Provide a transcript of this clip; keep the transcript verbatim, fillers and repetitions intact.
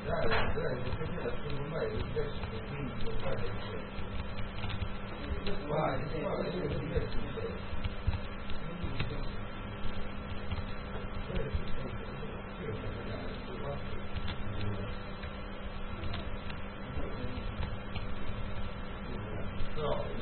然这样就推荐了是卖一个是给你一个快的一些，哇，这个这个是一个是谁？这个是这个这个是这样的，是吧？是吧？